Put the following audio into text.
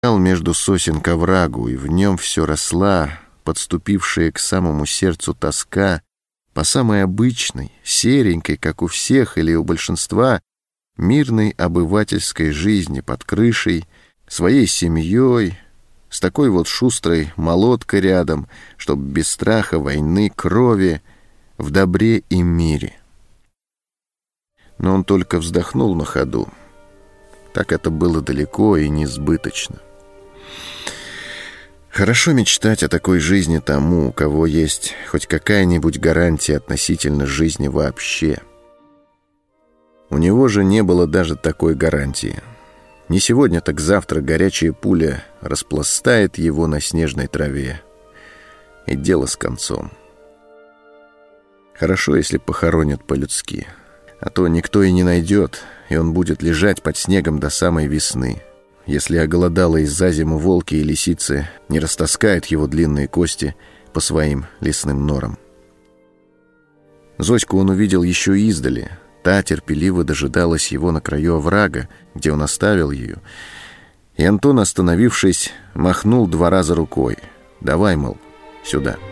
между сосен к оврагу, и в нем все росла, подступившая к самому сердцу тоска по самой обычной, серенькой, как у всех или у большинства, мирной обывательской жизни под крышей, своей семьей, с такой вот шустрой молоткой рядом, чтоб без страха войны, крови, в добре и мире. Но он только вздохнул на ходу. Так это было далеко и несбыточно. Хорошо мечтать о такой жизни тому, у кого есть хоть какая-нибудь гарантия относительно жизни вообще. У него же не было даже такой гарантии. Не сегодня, так завтра горячая пуля распластает его на снежной траве. И дело с концом. Хорошо, если похоронят по-людски. А то никто и не найдет, и он будет лежать под снегом до самой весны, если оголодалые за зиму волки и лисицы не растаскают его длинные кости по своим лесным норам. Зоську он увидел еще издали. Та терпеливо дожидалась его на краю оврага, где он оставил ее, и Антон, остановившись, махнул 2 раза рукой. «Давай, мол, сюда».